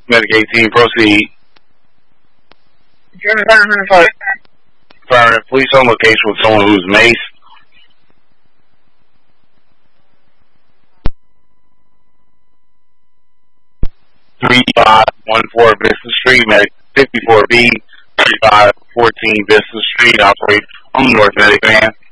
Medicaid team, proceed. Firing police on location with someone who's maced. 3514 Business Street, Medic 54B, 3514 Business Street, operate on the North Medic van.